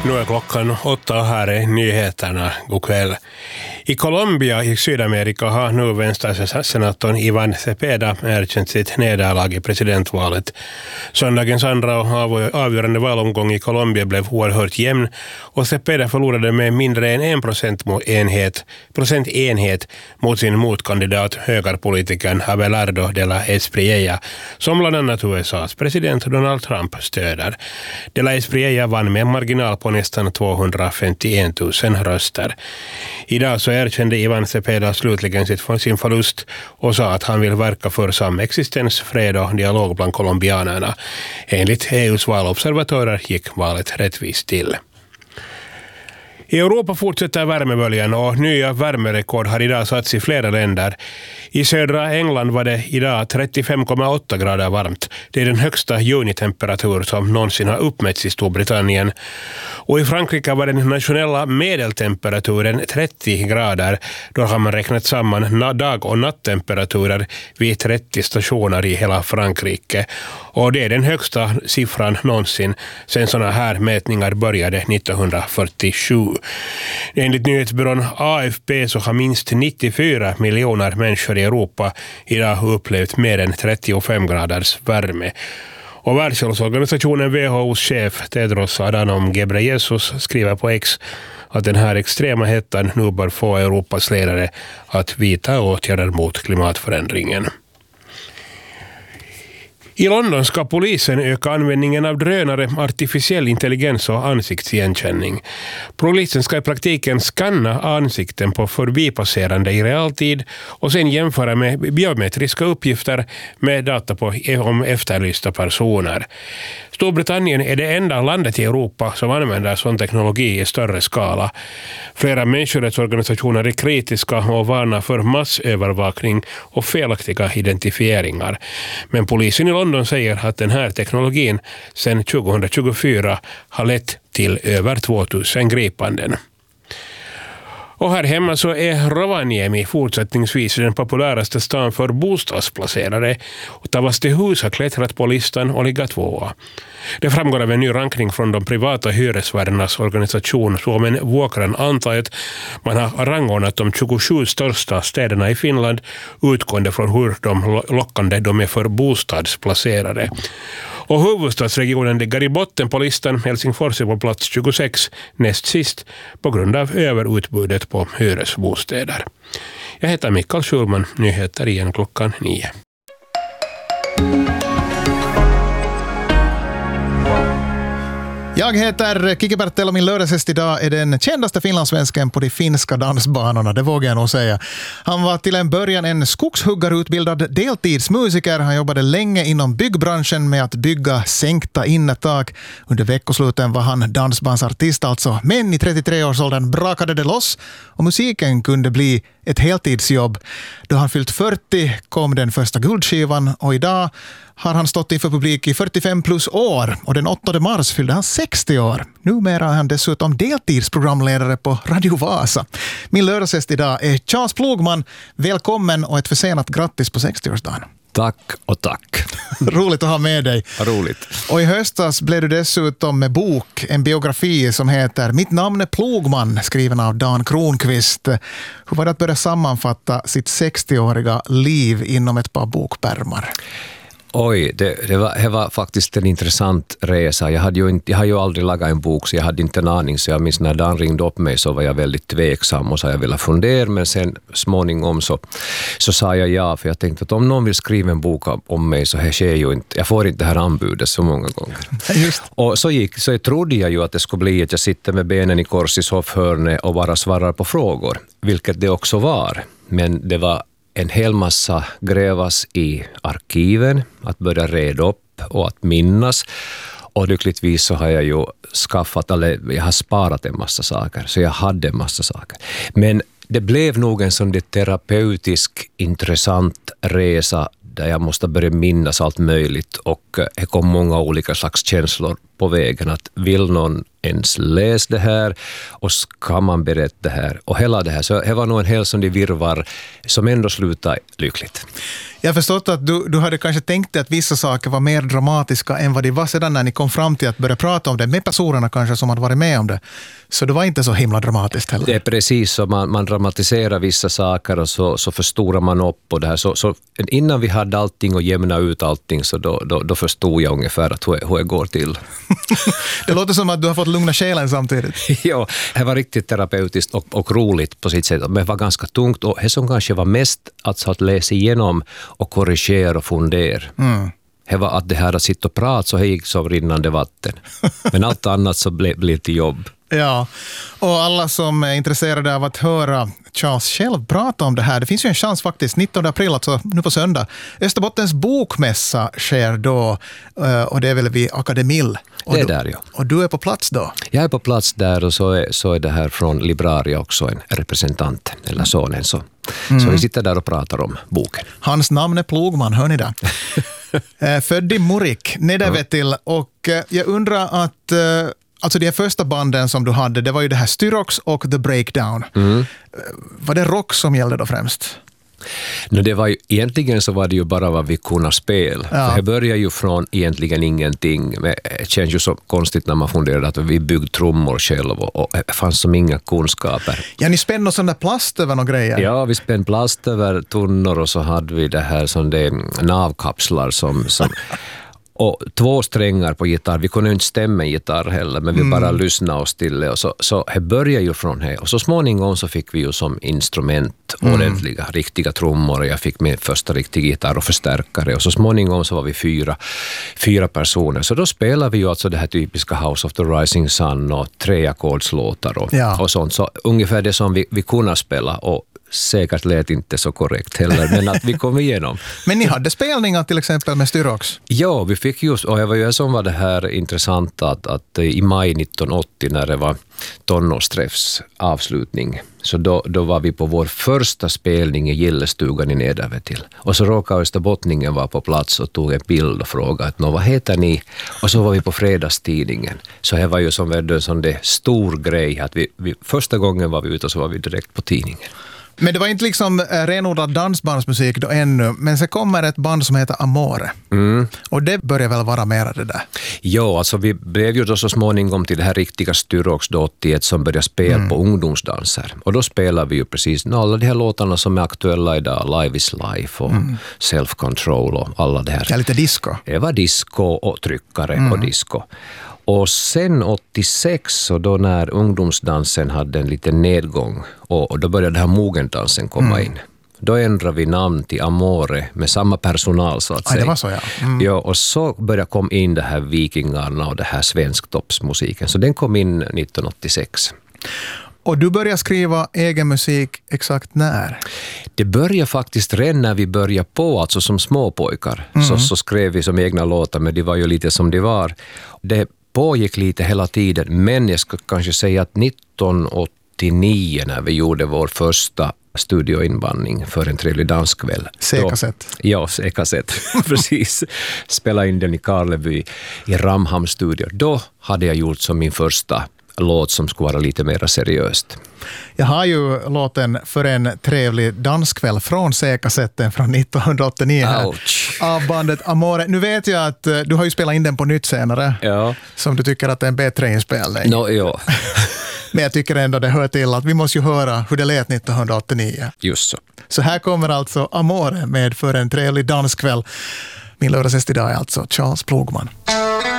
Nu är klockan 8 och här är nyheterna. God kväll. I Colombia i Sydamerika har nu vänstersenatorn Iván Cepeda erkänt sitt nederlag i presidentvalet. Söndagens andra och avgörande valomgång i Colombia blev oerhört jämn och Cepeda förlorade med mindre än 1% mot sin motkandidat högerpolitikern Abelardo de la Espriella, som bland annat USAs president Donald Trump stöder. De la Espriella vann med marginal på nästan 251 000 röster. Idag så erkände Iván Cepeda slutligen sin förlust och sa att han vill verka för samexistens, fred och dialog bland colombianerna. Enligt EUs valobservatörer gick valet rättvist till. I Europa fortsätter värmeböljan och nya värmerekord har idag satts i flera länder. I södra England var det idag 35,8 grader varmt. Det är den högsta junitemperatur som någonsin har uppmätts i Storbritannien. Och i Frankrike var den nationella medeltemperaturen 30 grader. Då har man räknat samman dag- och nattemperaturer vid 30 stationer i hela Frankrike. Och det är den högsta siffran någonsin sedan sådana här mätningar började 1947. Enligt nyhetsbyrån AFP så har minst 94 miljoner människor i Europa idag upplevt mer än 35 graders värme. Och Världshälsoorganisationen WHO:s chef Tedros Adhanom Ghebreyesus skriver på X att den här extrema hettan nu bör få Europas ledare att vidta åtgärder mot klimatförändringen. I London ska polisen öka användningen av drönare, artificiell intelligens och ansiktsigenkänning. Polisen ska i praktiken skanna ansikten på förbipasserande i realtid och sen jämföra med biometriska uppgifter med data om efterlysta personer. Storbritannien är det enda landet i Europa som använder sån teknologi i större skala. Flera människorättsorganisationer är kritiska och varnar för massövervakning och felaktiga identifieringar. Men polisen i London säger att den här teknologin sedan 2024 har lett till över 2000 gripanden. Och här hemma så är Rovaniemi fortsättningsvis den populäraste stan för bostadsplacerare och Tavastehus har klättrat på listan och ligger 2. Det framgår av en ny rankning från de privata hyresvärdarnas organisation Suomen Vuokranantajat. Man har rangordnat de 27 största städerna i Finland utgående från hur lockande de är för bostadsplacerare. Och huvudstadsregionen ligger i botten på listan. Helsingfors är på plats 26 näst sist på grund av överutbudet på hyresbostäder. Jag heter Mikael Schulman, nyheter igen klockan 9. Jag heter Kiki Bertel och min lördagsgäst idag är den kändaste finlandssvensken på de finska dansbanorna, det vågar jag nog säga. Han var till en början en skogshuggarutbildad deltidsmusiker. Han jobbade länge inom byggbranschen med att bygga sänkta innertak. Under veckosluten var han dansbandsartist alltså. Men i 33-årsåldern brakade det loss och musiken kunde bli ett heltidsjobb. Då han fyllt 40 kom den första guldskivan och idag har han stått inför publik i 45 plus år och den 8 mars fyllde han 60 år. Numera är han dessutom deltidsprogramledare på Radio Vasa. Min lördagsgäst idag är Charles Plogman. Välkommen och ett försenat grattis på 60-årsdagen. Tack och tack. Roligt att ha med dig. Roligt. Och i höstas blev du dessutom med bok, en biografi som heter Mitt namn är Plogman, skriven av Dan Kronqvist. Hur var det att börja sammanfatta sitt 60-åriga liv inom ett par bokpärmar? Oj, det var faktiskt en intressant resa. Jag har ju aldrig lagat en bok så jag hade inte en aning. Så jag minns när Dan ringde upp mig så var jag väldigt tveksam och så jag ville fundera. Men sen småningom så sa jag ja, för jag tänkte att om någon vill skriva en bok om mig så här sker ju inte. Jag får inte det här anbudet så många gånger. Just. Och så trodde jag ju att det skulle bli att jag sitter med benen i kors i soffhörnet och bara svarar på frågor. Vilket det också var. Men det var en hel massa grävas i arkiven, att börja reda upp och att minnas. Och lyckligtvis så har jag ju jag har sparat en massa saker, så jag hade en massa saker. Men det blev nog en sån terapeutisk, intressant resa där jag måste börja minnas allt möjligt och det kom många olika slags känslor på vägen. Att vill någon ens läst det här och ska man berätta det här och hela det här. Så det var nog en hel sån virvar som ändå slutade lyckligt. Jag har förstått att du hade kanske tänkt dig att vissa saker var mer dramatiska än vad de var sedan när ni kom fram till att börja prata om det med personerna kanske som hade varit med om det. Så det var inte så himla dramatiskt heller. Det är precis så, man dramatiserar vissa saker och så förstorar man upp och det här. Så innan vi hade allting och jämna ut allting så då förstod jag ungefär att hur det går till. Det låter som att du har fått lugna själen samtidigt. Ja, det var riktigt terapeutiskt och roligt på sitt sätt. Men det var ganska tungt och det som kanske var mest att läsa igenom och korrigera och fundera. Det var att det här att sitta och prata så gick som rinnande vatten. Men allt annat så blev till jobb. Ja, och alla som är intresserade av att höra Charles själv prata om det här, det finns ju en chans faktiskt, 19 april, alltså nu på söndag. Österbottens bokmässa sker då och det är väl vid Akademil. Det är där, ja. Och du är på plats då? Jag är på plats där och så är det här från Libraria också en representant, eller sonen. Så vi sitter där och pratar om boken. Hans namn är Plogman, hör ni det? Född i Murik, Nedervetil, och jag undrar att alltså de första banden som du hade, det var ju det här Styrox och The Breakdown. Var det rock som gällde då främst? Det var ju, egentligen så var det ju bara vad vi kunde spela. Ja. För det började ju från egentligen ingenting. Men det känns ju så konstigt när man funderar att vi byggde trummor själv och det fanns som inga kunskaper. Ja, ni spände sån där plast över några grejer. Ja, vi spände plast över tunnor och så hade vi det här som det navkapslar som och 2 strängar på gitarr. Vi kunde inte stämma en gitarr heller, men vi bara lyssnade oss till det. Och så det började ju från det. Och så småningom så fick vi ju som instrument ordentliga, riktiga trummor. Och jag fick min första riktiga gitarr och förstärkare. Och så småningom så var vi fyra personer. Så då spelade vi ju alltså det här typiska House of the Rising Sun och 3-ackordslåtar och sånt. Så ungefär det som vi kunde spela och säkert lät inte så korrekt heller, men att vi kom igenom. Men ni hade spelningar till exempel med Styrox? Ja, vi fick just, och det var ju som var det här intressant att i maj 1980 när det var tonårsträffs avslutning, så då var vi på vår första spelning i Gillestugan i Nedervetil. Och så råkade Österbottningen vara på plats och tog en bild och frågade att vad heter ni? Och så var vi på fredagstidningen. Så det var ju som en sån där stor grej att vi första gången var vi ute och så var vi direkt på tidningen. Men det var inte liksom renodlad dansbandsmusik då ännu, men så kommer ett band som heter Amore. Och det börjar väl vara mer det där? Ja, alltså vi blev ju då så småningom till det här riktiga Styrox då 81 som började spela på ungdomsdanser. Och då spelar vi ju precis alla de här låtarna som är aktuella idag, Live is Life och Self Control och alla det här. Ja, lite disco. Det var disco och tryckare och disco. Och sen 86, så då när ungdomsdansen hade en liten nedgång och då började det här mogendansen komma in. Då ändrade vi namn till Amore med samma personal så att säga. Det var så, ja. Ja, och så började komma in det här vikingarna och det här svensktoppsmusiken. Så den kom in 1986. Och du började skriva egen musik exakt när? Det började faktiskt redan när vi började på, alltså som småpojkar. Så skrev vi som egna låtar, men det var ju lite som det var. Det pågick lite hela tiden, men jag ska kanske säga att 1989 när vi gjorde vår första studioinbandning för en trevlig danskväll. C-kassett. Ja, C-kassett. Precis. Spelade in den i Karleby i Ramham studio. Då hade jag gjort som min första låt som skulle vara lite mer seriöst. Jag har ju låten För en trevlig danskväll från C-kassetten från 1989 här, av bandet Amore. Nu vet jag att du har ju spelat in den på nytt senare, som du tycker att det är en bättre inspelning. Ja. Men jag tycker ändå det hör till att vi måste ju höra hur det lät 1989. Just så. Så här kommer alltså Amore med För en trevlig danskväll. Min lördagsgäst idag är alltså Charles Plogman.